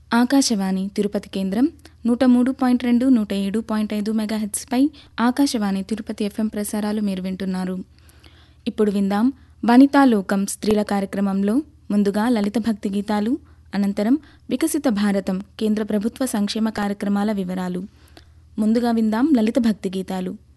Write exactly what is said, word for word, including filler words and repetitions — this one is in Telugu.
ఆకాశవాణి తిరుపతి కేంద్రం నూట మూడు పాయింట్ రెండు నూట ఏడు పాయింట్ ఐదు మెగాహెట్స్పై ఆకాశవాణి తిరుపతి ఎఫ్ఎం ప్రసారాలు మీరు వింటున్నారు. ఇప్పుడు విందాం వనితా లోకం స్త్రీల కార్యక్రమంలో ముందుగా లలిత భక్తి గీతాలు, అనంతరం వికసిత భారతం కేంద్ర ప్రభుత్వ సంక్షేమ కార్యక్రమాల వివరాలు. ముందుగా విందాం లలిత భక్తి గీతాలు.